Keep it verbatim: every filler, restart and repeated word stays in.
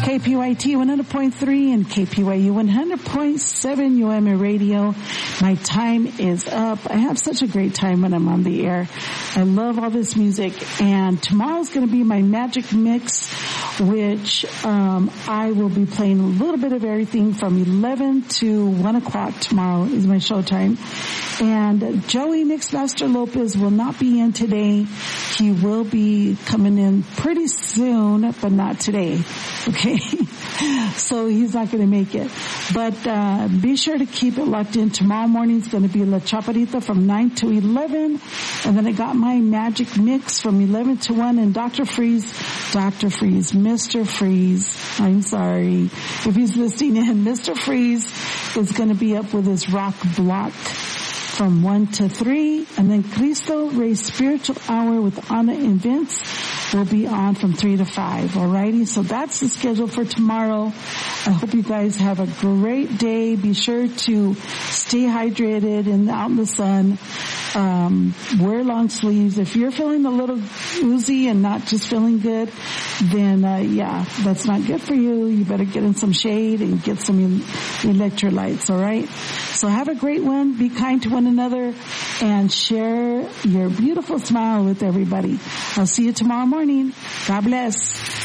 K P Y T one hundred point three and K P Y U one hundred point seven U M A Radio. My time is up. I have such a great time when I'm on the air. I love all this music, and tomorrow's going to be my Magic Mix, which um I will be playing a little bit of everything from eleven to one o'clock tomorrow is my show time. And Joey Mixmaster Lopez will not be in today. He will be coming in pretty soon, but not today. Okay? So he's not going to make it. But uh be sure to keep it locked in. Tomorrow morning is going to be La Chaparita from nine to eleven. And then I got my Magic Mix from eleven to one. And Doctor Freeze, Doctor Freeze, Mister Freeze, I'm sorry if he's listening in, Mister Freeze is going to be up with his rock block from one to three, and then Cristo Rey Spiritual Hour with Anna and Vince will be on from three to five. Alrighty, so that's the schedule for tomorrow. I hope you guys have a great day. Be sure to stay hydrated and out in the sun. Um, wear long sleeves. If you're feeling a little oozy and not just feeling good, then uh, yeah, that's not good for you. You better get in some shade and get some el- electrolytes. All right. So have a great one. Be kind to one another and share your beautiful smile with everybody. I'll see you tomorrow morning. God bless.